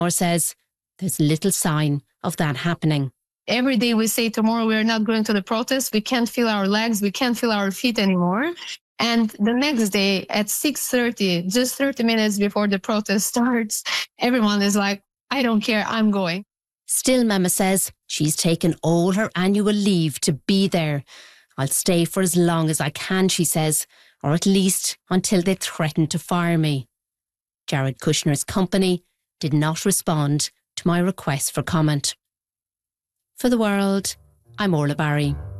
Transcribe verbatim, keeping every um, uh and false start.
Or says there's little sign of that happening. Every day we say tomorrow we're not going to the protest. We can't feel our legs. We can't feel our feet anymore. And the next day at six thirty, just thirty minutes before the protest starts, everyone is like, I don't care, I'm going. Still, Mema says she's taken all her annual leave to be there. I'll stay for as long as I can, she says, or at least until they threaten to fire me. Jared Kushner's company did not respond to my request for comment. For The World, I'm Orla Barry.